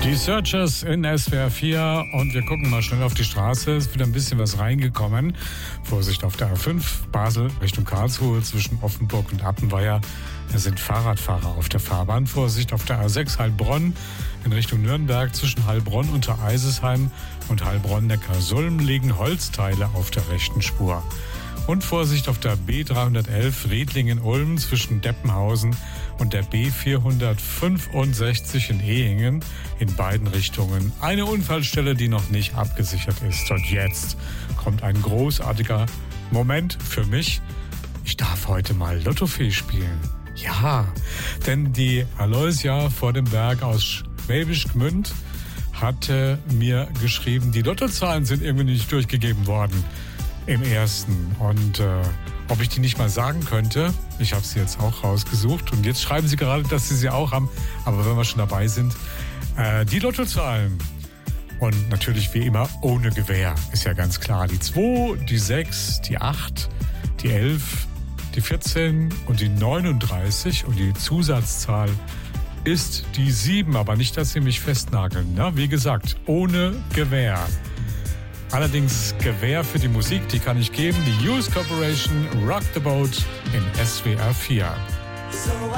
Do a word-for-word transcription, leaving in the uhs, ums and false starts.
Die Searchers in S W R vier und wir gucken mal schnell auf die Straße. Es ist wieder ein bisschen was reingekommen. Vorsicht auf der A fünf, Basel Richtung Karlsruhe zwischen Offenburg und Appenweier. Da sind Fahrradfahrer auf der Fahrbahn. Vorsicht auf der A sechs Heilbronn in Richtung Nürnberg zwischen Heilbronn unter Eisesheim und Heilbronn-Neckarsulm liegen Holzteile auf der rechten Spur. Und Vorsicht auf der B dreihundertelf Riedlingen-Ulm zwischen Deppenhausen und der B vierhundertfünfundsechzig in Ehingen in beiden Richtungen. Eine Unfallstelle, die noch nicht abgesichert ist. Und jetzt kommt ein großartiger Moment für mich. Ich darf heute mal Lottofee spielen. Ja, denn die Aloysia vor dem Berg aus Schwäbisch Gmünd hatte mir geschrieben, die Lottozahlen sind irgendwie nicht durchgegeben worden im ersten. Und äh, ob ich die nicht mal sagen könnte, ich habe sie jetzt auch rausgesucht. Und jetzt schreiben sie gerade, dass sie sie auch haben. Aber wenn wir schon dabei sind, äh, die Lottozahlen. Und natürlich wie immer ohne Gewähr, ist ja ganz klar. Die zwei, die sechs, die acht, die elf, die vierzehn und die neununddreißig. Und die Zusatzzahl ist die sieben. Aber nicht, dass sie mich festnageln. Ne? Wie gesagt, ohne Gewähr. Allerdings Gewähr für die Musik, die kann ich geben. Die Youth Corporation Rock the Boat in S W R vier. So